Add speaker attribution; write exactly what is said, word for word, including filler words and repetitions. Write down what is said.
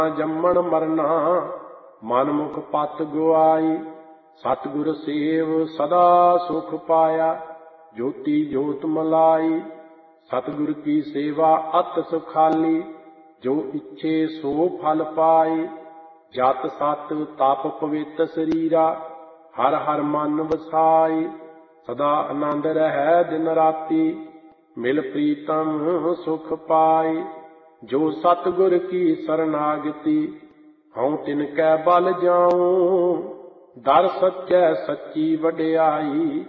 Speaker 1: ਜੰਮਣ ਮਰਨਾ ਮਨ ਮੁਖ ਪਤ ਗੁਆਈ। ਸਤਿਗੁਰ ਸੇਵ ਸਦਾ ਸੁਖ ਪਾਇਆ ਜੋਤੀ ਜੋਤ ਮਲਾਈ। ਸਤਿਗੁਰ ਕੀ ਸੇਵਾ ਅਤ ਸੁਖਾਲੀ ਜੋ ਇੱਛੇ ਸੋ ਫਲ ਪਾਈ। ਜਤ ਸਤ ਤਪ ਪਵਿੱਤ ਸਰੀਰਾ ਹਰ ਹਰ ਮਨ ਵਸਾਈ। ਸਦਾ ਆਨੰਦ ਰਹਿ ਦਿਨ ਰਾਤੀ ਮਿਲ ਪ੍ਰੀਤਮ ਸੁਖ ਪਾਈ। ਜੋ ਸਤਿਗੁਰ ਕੀ ਸਰਨਾਗਤੀ ਹਉ ਤਿਨ ਕੈ ਬਲ ਜਾਉ। ਦਰ ਸੱਚੈ ਸੱਚੀ ਵਡਿਆਈ